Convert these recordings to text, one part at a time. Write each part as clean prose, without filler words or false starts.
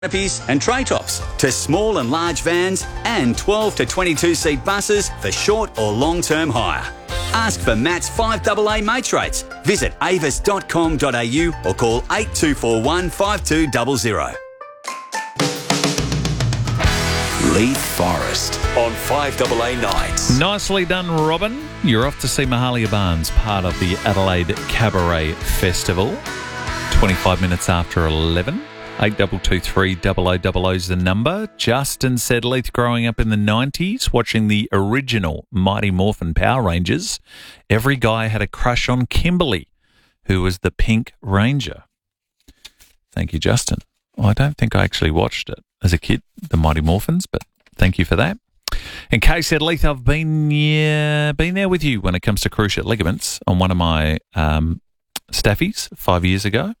canopies and tray tops to small and large vans and 12 to 22 seat buses for short or long-term hire. Ask for Matt's 5AA mates rates. Visit avis.com.au or call 8241 5200. Leith Forest on 5AA Nights. Nicely done, Robin. You're off to see Mahalia Barnes, part of the Adelaide Cabaret Festival. 25 minutes after 11. 8223 0000 is the number. Justin said Leith growing up in the 90s, watching the original Mighty Morphin Power Rangers, every guy had a crush on Kimberly, who was the Pink Ranger. Thank you, Justin. Well, I don't think I actually watched it as a kid, the Mighty Morphins, but thank you for that. And Kay said, Leith, I've been there with you when it comes to cruciate ligaments on one of my staffies 5 years ago.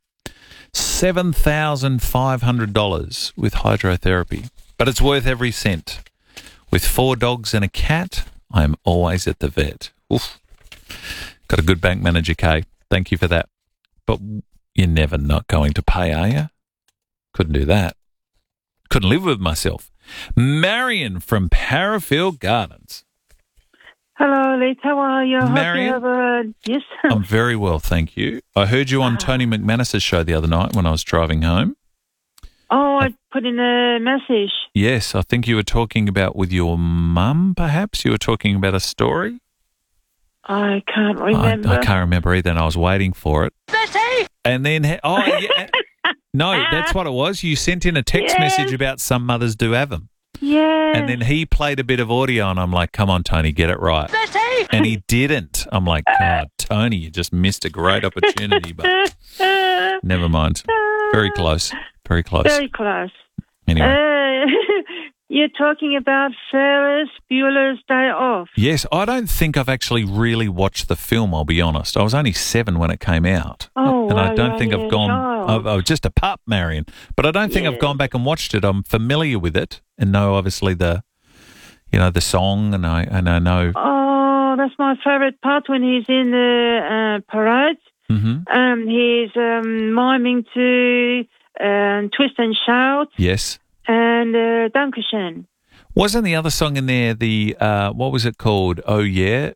$7,500 with hydrotherapy, but it's worth every cent. With 4 dogs and a cat, I am always at the vet. Oof. Got a good bank manager, Kay. Thank you for that. But you're never not going to pay, are you? Couldn't do that. Couldn't live with myself. Marion from Parafield Gardens. Hello, Leith. How are you? Marion? Yes. I'm very well, thank you. I heard you on Tony McManus's show the other night when I was driving home. Oh, I put in a message. Yes, I think you were talking about with your mum, perhaps? You were talking about a story? I can't remember. I can't remember either, and I was waiting for it. Betty! And then, yeah. No, that's what it was. You sent in a text message about some mothers do have them. Yeah. And then he played a bit of audio, and I'm like, come on, Tony, get it right. Betty! And he didn't. I'm like, God, Tony, you just missed a great opportunity, but never mind. Very close. Very close. Very close. Anyway. You're talking about Ferris Bueller's Day Off. Yes, I don't think I've actually really watched the film, I'll be honest. I was only 7 when it came out. Oh, and I don't wow, think yeah, I've gone... I was just a pup, Marion. But I don't think I've gone back and watched it. I'm familiar with it and know, obviously, the song, and I know... Oh, that's my favourite part when he's in the parade. Mm-hmm. He's miming to Twist and Shout. Yes. And Dankeschön. Wasn't the other song in there the, what was it called? Oh, yeah.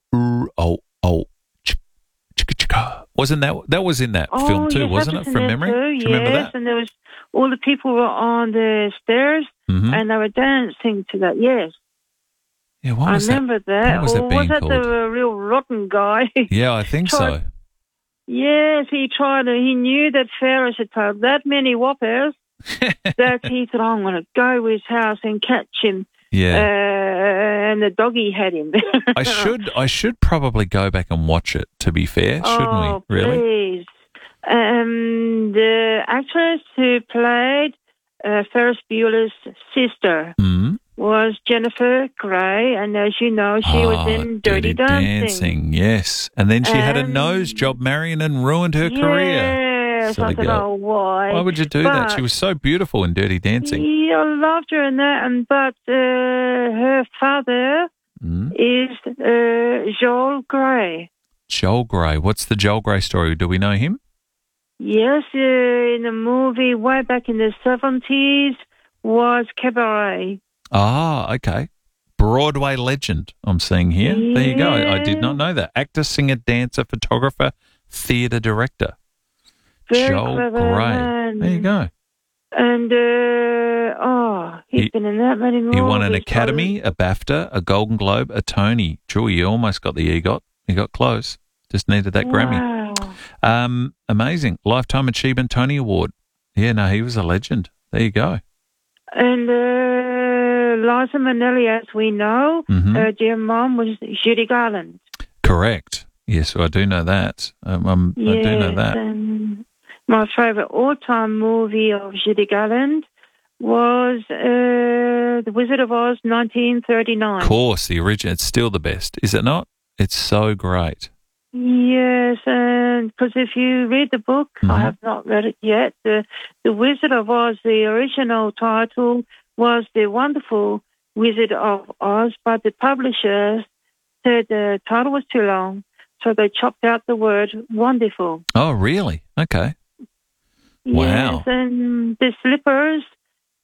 Chicka chicka. Wasn't that was in that film too, wasn't it, from memory? Too, do you remember that? And there was, all the people were on the stairs and they were dancing to that, yes. Yeah, what was I remember that. What was that being was that called? the real rotten guy? Yeah, I think so. Yes, he knew that Ferris had told that many whoppers that he thought, I'm going to go to his house and catch him. Yeah. And the doggy had him. I should probably go back and watch it, to be fair, shouldn't we? Really? Please. The actress who played Ferris Bueller's sister was Jennifer Grey, and as you know, she was in Dirty Dancing. Yes. And then she had a nose job, Marion, and ruined her career. Yes, I thought, oh, why? Why would you do that? She was so beautiful in Dirty Dancing. Yeah, I loved her in that, but her father is Joel Grey. Joel Grey. What's the Joel Grey story? Do we know him? Yes, in a movie way back in the 70s was Cabaret. Ah, okay. Broadway legend I'm seeing here. Yeah. There you go. I did not know that. Actor, singer, dancer, photographer, theatre director. Very Joel clever Grey. man. There you go. And, he's been in that many movies. He won an Academy, a BAFTA, a Golden Globe, a Tony. Drew, you almost got the EGOT. You got close. Just needed that Grammy. Amazing. Lifetime Achievement Tony Award. Yeah, no, he was a legend. There you go. And Liza Minnelli, as we know, her dear mom was Judy Garland. Correct. Yes, I do know that. I do know that. And my favourite all-time movie of Judy Garland was The Wizard of Oz, 1939. Of course, the original. It's still the best, is it not? It's so great. Yes, and because if you read the book, I have not read it yet, The Wizard of Oz, the original title was The Wonderful Wizard of Oz, but the publisher said the title was too long, so they chopped out the word wonderful. Oh, really? Okay. Wow. Yes, and the slippers